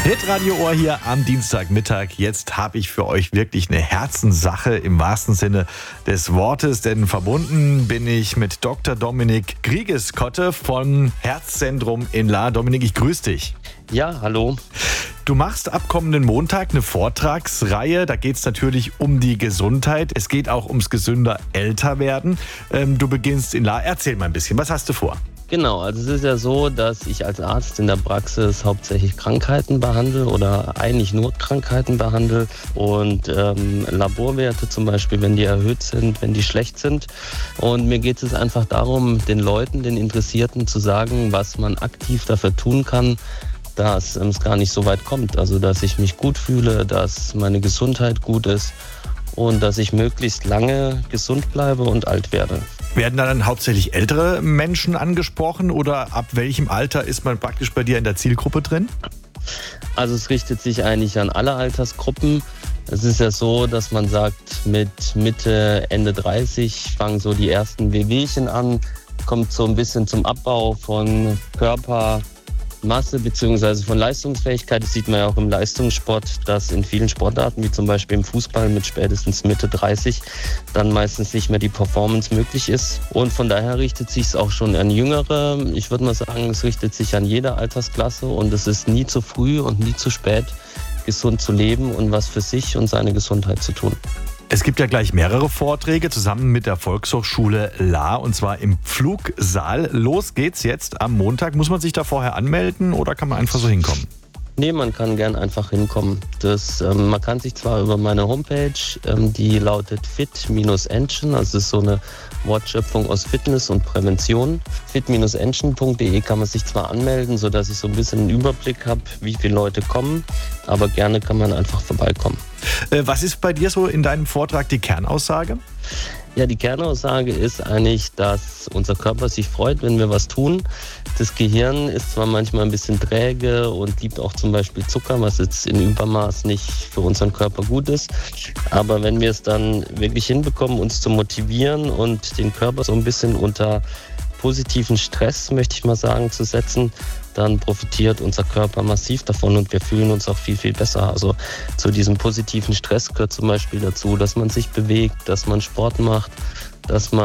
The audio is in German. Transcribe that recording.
Hitradio Ohr hier am Dienstagmittag. Jetzt habe ich für euch wirklich eine Herzenssache im wahrsten Sinne des Wortes, denn verbunden bin ich mit Dr. Dominik Griegeskotte vom Herzzentrum in Lahr. Dominik, ich grüße dich. Ja, hallo. Du machst ab kommenden Montag eine Vortragsreihe. Da geht es natürlich um die Gesundheit. Es geht auch ums gesünder Älterwerden. Du beginnst in Lahr. Erzähl mal ein bisschen. Was hast du vor? Genau, also es ist ja so, dass ich als Arzt in der Praxis hauptsächlich Krankheiten behandle oder eigentlich nur Krankheiten behandle und Laborwerte zum Beispiel, wenn die erhöht sind, wenn die schlecht sind. Und mir geht es einfach darum, den Leuten, den Interessierten zu sagen, was man aktiv dafür tun kann, dass es gar nicht so weit kommt. Also dass ich mich gut fühle, dass meine Gesundheit gut ist und dass ich möglichst lange gesund bleibe und alt werde. Werden da dann hauptsächlich ältere Menschen angesprochen oder ab welchem Alter ist man praktisch bei dir in der Zielgruppe drin? Also es richtet sich eigentlich an alle Altersgruppen. Es ist ja so, dass man sagt, mit Mitte, Ende 30 fangen so die ersten Wehwehchen an, kommt so ein bisschen zum Abbau von Körpermasse bzw. von Leistungsfähigkeit. Das sieht man ja auch im Leistungssport, dass in vielen Sportarten, wie zum Beispiel im Fußball mit spätestens Mitte 30, dann meistens nicht mehr die Performance möglich ist. Und von daher richtet sich es auch schon an Jüngere. Ich würde mal sagen, es richtet sich an jede Altersklasse und es ist nie zu früh und nie zu spät, gesund zu leben und was für sich und seine Gesundheit zu tun. Es gibt ja gleich mehrere Vorträge zusammen mit der Volkshochschule Lahr und zwar im Pflugsaal. Los geht's jetzt am Montag. Muss man sich da vorher anmelden oder kann man einfach so hinkommen? Nee, man kann gern einfach hinkommen. Man kann sich zwar über meine Homepage, die lautet fit-engine, also das ist so eine Wortschöpfung aus Fitness und Prävention. fit-engine.de kann man sich zwar anmelden, sodass ich so ein bisschen einen Überblick habe, wie viele Leute kommen, aber gerne kann man einfach vorbeikommen. Was ist bei dir so in deinem Vortrag die Kernaussage? Ja, die Kernaussage ist eigentlich, dass unser Körper sich freut, wenn wir was tun. Das Gehirn ist zwar manchmal ein bisschen träge und liebt auch zum Beispiel Zucker, was jetzt in Übermaß nicht für unseren Körper gut ist. Aber wenn wir es dann wirklich hinbekommen, uns zu motivieren und den Körper so ein bisschen unter positiven Stress, möchte ich mal sagen, zu setzen, dann profitiert unser Körper massiv davon und wir fühlen uns auch viel, viel besser. Also zu diesem positiven Stress gehört zum Beispiel dazu, dass man sich bewegt, dass man Sport macht, dass man